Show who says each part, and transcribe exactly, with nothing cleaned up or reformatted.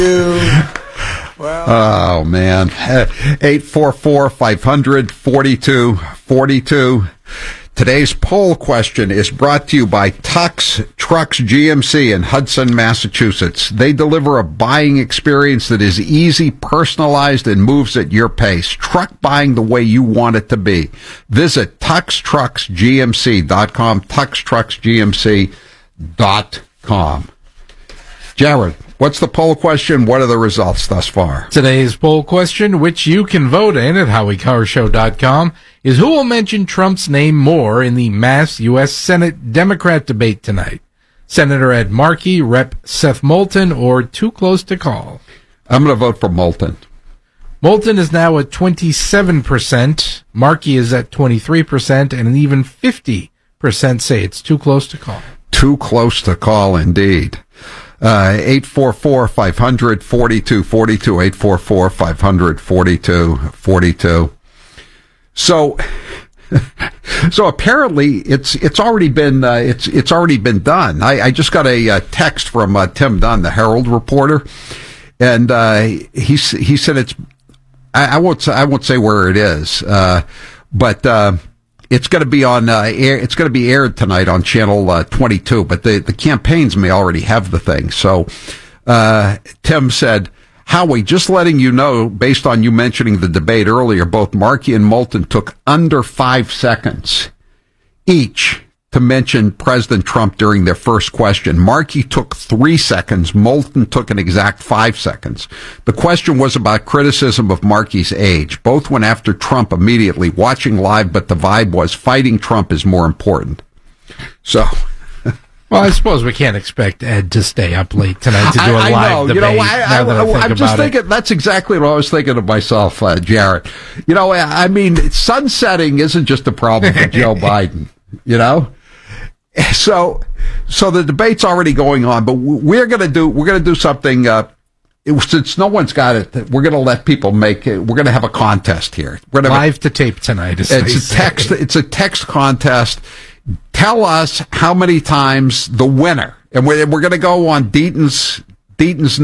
Speaker 1: Well.
Speaker 2: Oh, man. eight four four, five hundred, forty-two forty-two. Today's poll question is brought to you by Tux Trucks G M C in Hudson, Massachusetts. They deliver a buying experience that is easy, personalized, and moves at your pace. Truck buying the way you want it to be. Visit tux trucks g m c dot com, tux trucks g m c dot com. Jared, what's the poll question? What are the results thus far?
Speaker 3: Today's poll question, which you can vote in at howie carr show dot com, is who will mention Trump's name more in the mass U S Senate Democrat debate tonight? Senator Ed Markey, Representative Seth Moulton, or too close to call?
Speaker 2: I'm going to vote for Moulton.
Speaker 3: Moulton is now at twenty-seven percent. Markey is at twenty-three percent, and even fifty percent say it's too close to call.
Speaker 2: Too close to call, indeed. Uh, eight four four, five hundred, forty-two forty-two, eight four four, five hundred, forty-two forty-two. So, so apparently it's, it's already been, uh, it's, it's already been done. I, I just got a, uh text from, uh, Tim Dunn, the Herald reporter, and, uh, he, he said it's, I, I won't say, I won't say where it is, uh, but, uh, it's going to be on uh, air. It's going to be aired tonight on Channel uh, twenty-two. But the, the campaigns may already have the thing. So uh, Tim said, Howie, just letting you know, based on you mentioning the debate earlier, both Markey and Moulton took under five seconds each to mention President Trump during their first question. Markey took three seconds. Moulton took an exact five seconds. The question was about criticism of Markey's age. Both went after Trump immediately, watching live, but the vibe was fighting Trump is more important. So...
Speaker 3: Well, I suppose we can't expect Ed to stay up late tonight to do a
Speaker 2: I, I
Speaker 3: live
Speaker 2: know.
Speaker 3: debate.
Speaker 2: You know, I, I,
Speaker 3: now that I think
Speaker 2: I'm just
Speaker 3: about
Speaker 2: thinking,
Speaker 3: it.
Speaker 2: that's exactly what I was thinking of myself, uh, Jarrett. You know, I mean, sunsetting isn't just a problem for Joe Biden, you know? So, so the debate's already going on, but we're going to do, we're going to do something, uh, it, since no one's got it, we're going to let people make it, we're going to have a contest here. We're gonna
Speaker 3: live to tape tonight. It's
Speaker 2: a text, it's a text contest. Tell us how many times the winner, and we're, we're going to go on Deaton's, Deaton's